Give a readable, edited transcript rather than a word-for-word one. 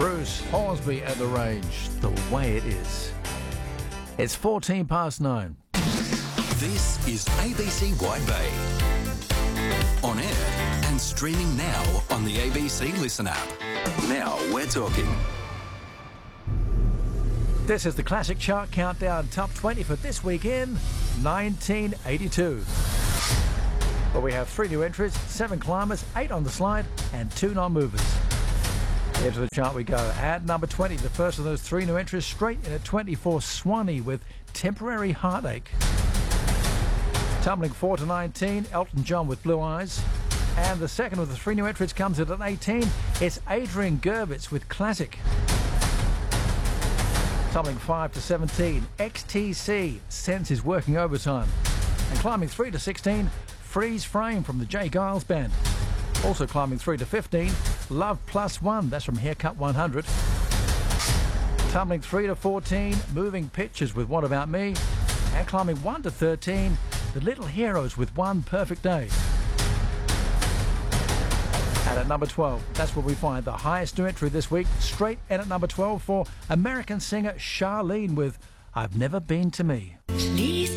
Bruce Hornsby at the Range, The Way It Is. It's 14 past 9. This is ABC Wide Bay. On air and streaming now on the ABC Listen app. Now we're talking. This is the Classic Chart Countdown Top 20 for this week in 1982. Well, we have 3 new entries, 7 climbers, 8 on the slide, and 2 non-movers. Into the chart we go. At number 20, the first of those 3 new entries, straight in at 24, Swanee with Temporary Heartache. Tumbling 4 to 19, Elton John with Blue Eyes. And the second of the 3 new entries comes in at 18. It's Adrian Gervitz with Classic. Tumbling 5 to 17, XTC, Sense is Working Overtime. And climbing 3 to 16, Freeze Frame from the Jay Giles Band. Also climbing 3 to 15, Love Plus One, that's from Haircut 100. Tumbling 3 to 14, Moving Pictures with What About Me. And climbing 1 to 13, The Little Heroes with One Perfect Day. And at number 12, that's where we find the highest new entry this week, straight in at number 12 for American singer Charlene with I've Never Been to Me.